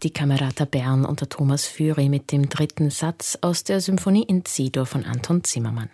die Camerata Bern unter Thomas Füry mit dem 3. Satz aus der Symphonie in C-Dur von Anton Zimmermann.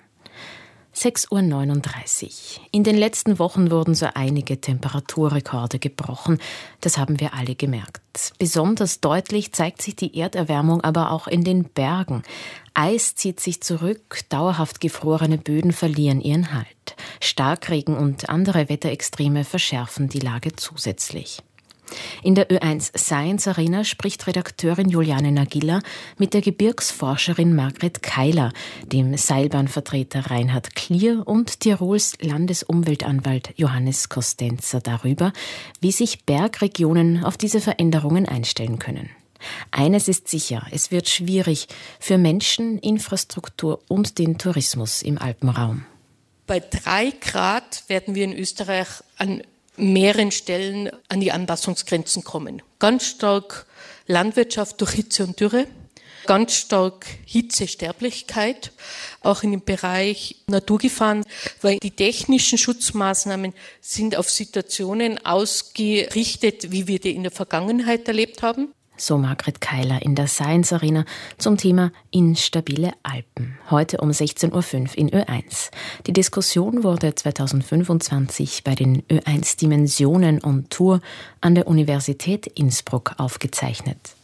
6:39 Uhr. In den letzten Wochen wurden so einige Temperaturrekorde gebrochen. Das haben wir alle gemerkt. Besonders deutlich zeigt sich die Erderwärmung aber auch in den Bergen. Eis zieht sich zurück, dauerhaft gefrorene Böden verlieren ihren Halt. Starkregen und andere Wetterextreme verschärfen die Lage zusätzlich. In der Ö1 Science Arena spricht Redakteurin Juliane Nagilla mit der Gebirgsforscherin Margret Keiler, dem Seilbahnvertreter Reinhard Klier und Tirols Landesumweltanwalt Johannes Costenza darüber, wie sich Bergregionen auf diese Veränderungen einstellen können. Eines ist sicher, es wird schwierig für Menschen, Infrastruktur und den Tourismus im Alpenraum. Bei 3 Grad werden wir in Österreich an mehreren Stellen an die Anpassungsgrenzen kommen. Ganz stark Landwirtschaft durch Hitze und Dürre, ganz stark Hitzesterblichkeit, auch in dem Bereich Naturgefahren, weil die technischen Schutzmaßnahmen sind auf Situationen ausgerichtet, wie wir die in der Vergangenheit erlebt haben. So Margret Keiler in der Science Arena zum Thema instabile Alpen. Heute um 16:05 Uhr in Ö1. Die Diskussion wurde 2025 bei den Ö1 Dimensionen on Tour an der Universität Innsbruck aufgezeichnet.